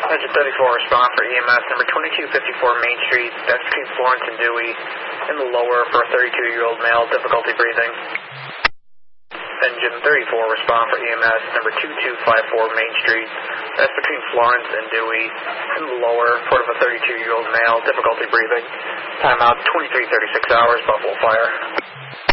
Engine 34, respond for EMS number 2254 Main Street. That's between Florence and Dewey. In the lower for a 32-year-old male, difficulty breathing. Engine 34, respond for EMS number 2254 Main Street. That's between Florence and Dewey. In the lower for a 32-year-old male, difficulty breathing. Timeout 23:36 hours, Buffalo Fire.